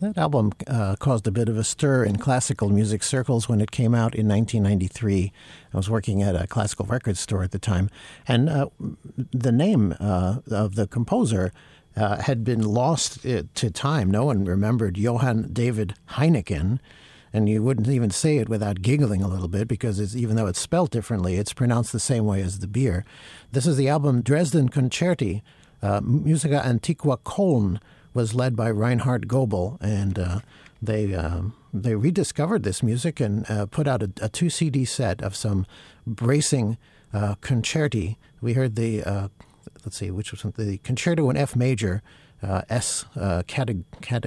That album caused a bit of a stir in classical music circles when it came out in 1993. I was working at a classical record store at the time, and the name of the composer had been lost to time. No one remembered Johann David Heineken, and you wouldn't even say it without giggling a little bit because even though it's spelled differently, it's pronounced the same way as the beer. This is the album Dresden Concerti, Musica Antiqua Köln, was led by Reinhard Goebel, and they rediscovered this music and put out a 2 CD set of some bracing concerti. We heard the which was the Concerto in F major, what do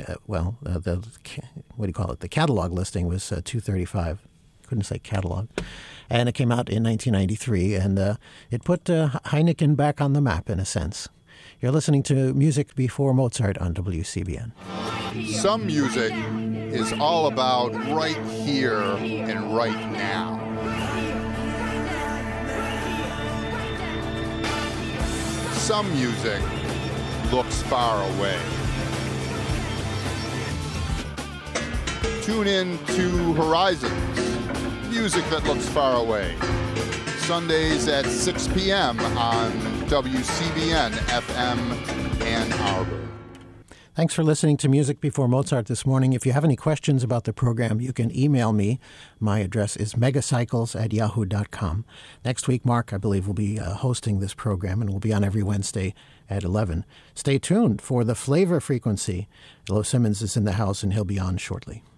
you call it? The catalog listing was 235. Couldn't say catalog. And it came out in 1993, and it put Heineken back on the map in a sense. You're listening to Music Before Mozart on WCBN. Some music is all about right here and right now. Some music looks far away. Tune in to Horizons, music that looks far away. Sundays at 6 p.m. on WCBN FM Ann Arbor. Thanks for listening to Music Before Mozart this morning. If you have any questions about the program, you can email me. My address is megacycles@yahoo.com. Next week, Mark, I believe, will be hosting this program, and will be on every Wednesday at 11. Stay tuned for the Flavor Frequency. Lo Simmons is in the house, and he'll be on shortly.